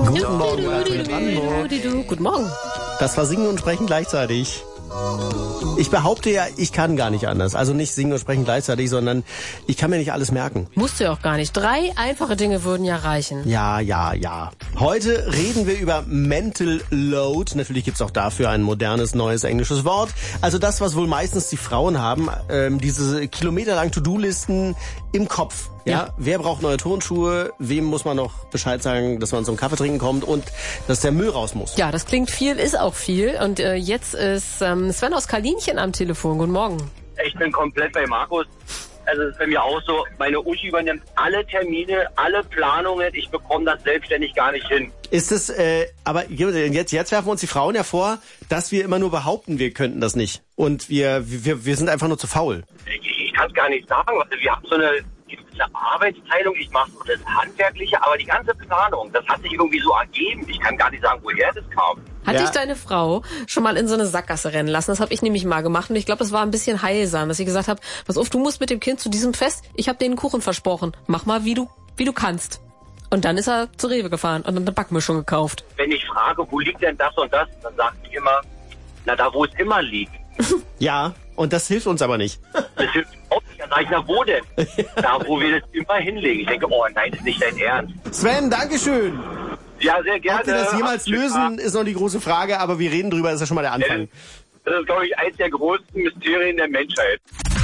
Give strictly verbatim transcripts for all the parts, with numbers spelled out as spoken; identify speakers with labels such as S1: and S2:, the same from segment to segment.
S1: Guten Morgen, Brandenburg.
S2: Guten Morgen.
S1: Das war Singen und Sprechen gleichzeitig. Ich behaupte ja, ich kann gar nicht anders. Also nicht singen und sprechen gleichzeitig, sondern ich kann mir nicht alles merken.
S2: Musst du ja auch gar nicht. Drei einfache Dinge würden ja reichen.
S1: Ja, ja, ja. Heute reden wir über Mental Load. Natürlich gibt's auch dafür ein modernes, neues englisches Wort. Also das, was wohl meistens die Frauen haben, ähm, diese kilometerlangen To-Do-Listen im Kopf. Ja. ja, wer braucht neue Turnschuhe? Wem muss man noch Bescheid sagen, dass man zum Kaffee trinken kommt und dass der Müll raus muss?
S2: Ja, das klingt viel, ist auch viel. Und äh, jetzt ist ähm, Sven aus Kalinchen am Telefon. Guten Morgen.
S3: Ich bin komplett bei Markus. Also es ist bei mir auch so, meine Uschi übernimmt alle Termine, alle Planungen. Ich bekomme das selbstständig gar nicht hin.
S1: Ist es, äh, aber jetzt, jetzt werfen uns die Frauen ja vor, dass wir immer nur behaupten, wir könnten das nicht. Und wir, wir, wir sind einfach nur zu faul.
S3: Ich, ich kann es gar nicht sagen. Also wir haben so eine gewisse Arbeitsteilung. Ich mache so das Handwerkliche, aber die ganze Planung, das hat sich irgendwie so ergeben. Ich kann gar nicht sagen, woher das kam.
S2: Hat
S1: ja.
S2: dich deine Frau schon mal in so eine Sackgasse rennen lassen? Das habe ich nämlich mal gemacht und ich glaube, das war ein bisschen heilsam, dass ich gesagt habe, pass auf, du musst mit dem Kind zu diesem Fest, ich habe denen Kuchen versprochen, mach mal, wie du wie du kannst. Und dann ist er zu Rewe gefahren und eine Backmischung gekauft.
S3: Wenn ich frage, wo liegt denn das und das, dann sagt sie immer, na da, wo es immer liegt.
S1: Ja, und das hilft uns aber nicht.
S3: Das hilft auch nicht. Dann sag ich, na wo denn? Da, wo wir das immer hinlegen. Ich denke, oh nein, das ist nicht dein Ernst.
S1: Sven, Dankeschön.
S3: Ja, sehr gerne.
S1: Ob wir das jemals lösen, ist noch die große Frage, aber wir reden drüber, das ist ja schon mal der Anfang.
S3: Das ist, glaube ich, eines der größten Mysterien der Menschheit.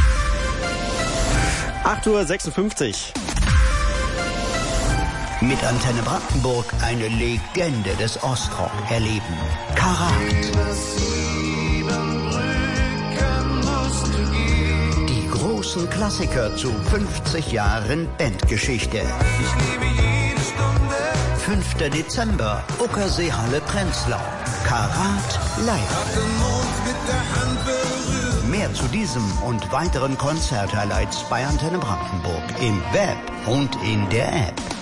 S1: acht Uhr sechsundfünfzig.
S4: Mit Antenne Brandenburg eine Legende des Ostrock erleben. Karat. Die großen Klassiker zu fünfzig Jahren Bandgeschichte. Ich liebe jede Stunde. fünfter Dezember, Uckerseehalle Prenzlau. Karat live. Mehr zu diesem und weiteren Konzert-Highlights bei Antenne Brandenburg im Web und in der App.